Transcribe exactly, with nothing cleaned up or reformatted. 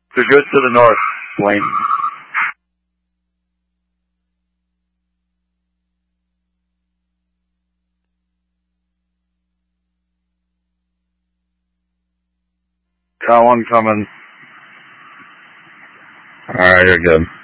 They're good to the north, Blaine. Got one coming. Alright, you're good.